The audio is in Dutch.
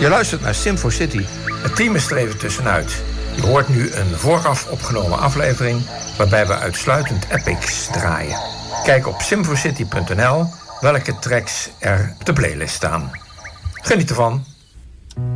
Je luistert naar Simfo City. Het team is er even tussenuit. Je hoort nu een vooraf opgenomen aflevering waarbij we uitsluitend epics draaien. Kijk op simfocity.nl welke tracks er op de playlist staan. Geniet ervan.